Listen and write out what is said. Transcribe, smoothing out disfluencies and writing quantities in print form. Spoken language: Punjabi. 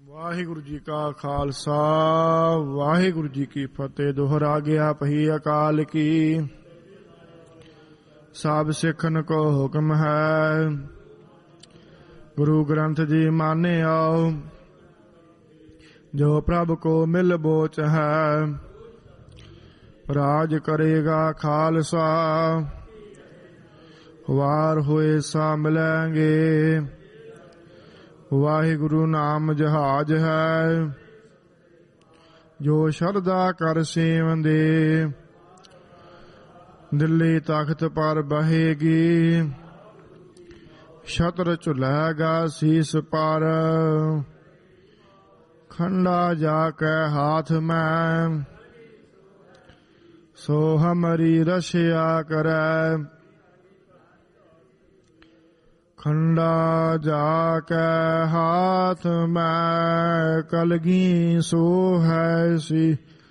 ਵਾਹਿਗੁਰੂ ਜੀ ਕਾ ਖਾਲਸਾ ਵਾਹਿਗੁਰੂ ਜੀ ਕੀ ਫਤਿਹ। ਦੁਹਰਾ ਗਿਆ ਪਹੀ ਅਕਾਲ ਕੀ। ਸਭ ਸਿੱਖਨ ਕੋ ਹੁਕਮ ਹੈ, ਗੁਰੂ ਗ੍ਰੰਥ ਜੀ ਮਾਨਿਓ। ਜੋ ਪ੍ਰਭ ਕੋ ਮਿਲ ਬੋਚ ਹੈ, ਰਾਜ ਕਰੇਗਾ ਖਾਲਸਾ। ਵਾਰ ਹੋਏ ਸਾ ਮਿਲੈਂਗੇ, ਵਾਹਿਗੁਰੂ ਨਾਮ ਜਹਾਜ ਹੈ। ਜੋ ਸ਼ਰਧਾ ਕਰ ਸੇਵੰਦੇ, ਦਿੱਲੀ ਤਖਤ ਪਰ ਬਹੇਗੀ। ਛਤਰ ਝੁਲੈਗਾ ਸੀਸ ਪਰ, ਖੰਡਾ ਜਾ ਕੇ ਹਾਥ ਮੈਂ। ਸੋ ਹਮਰੀ ਰਸ਼ਿਆ ਕਰੈ, ਖੰਡਾ ਜਾ ਕੇ ਹਾਥ ਮੈਂ। ਕਲਗੀ ਸੋ ਹੈ ਸੀ